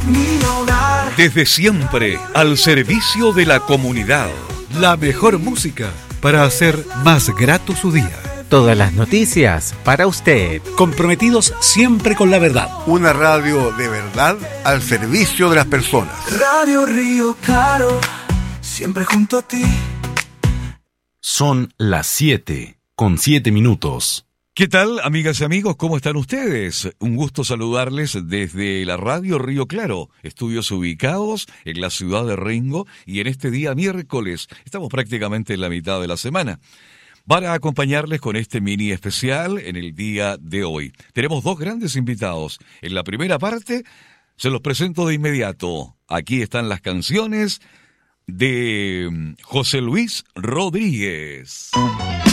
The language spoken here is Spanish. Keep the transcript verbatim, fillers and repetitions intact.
mi hogar. Desde siempre, al servicio de la comunidad. La mejor música para hacer más grato su día. Todas las noticias para usted. Comprometidos siempre con la verdad. Una radio de verdad al servicio de las personas. Radio Río Claro, siempre junto a ti. Son las siete, con siete minutos. ¿Qué tal, amigas y amigos? ¿Cómo están ustedes? Un gusto saludarles desde la Radio Río Claro, estudios ubicados en la ciudad de Rengo, y en este día miércoles, estamos prácticamente en la mitad de la semana, para acompañarles con este mini especial en el día de hoy. Tenemos dos grandes invitados. En la primera parte, se los presento de inmediato. Aquí están las canciones de José Luis Rodríguez.